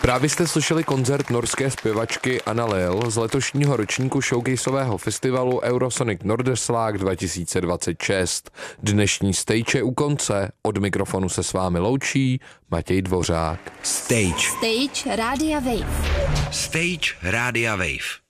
Právě jste slyšeli koncert norské zpěvačky Anna Lil z letošního ročníku showcaseového festivalu Eurosonic Norderslag 2026. Dnešní stage je u konce. Od mikrofonu se s vámi loučí Matěj Dvořák. Stage Rádia Wave. Stage Rádia Wave.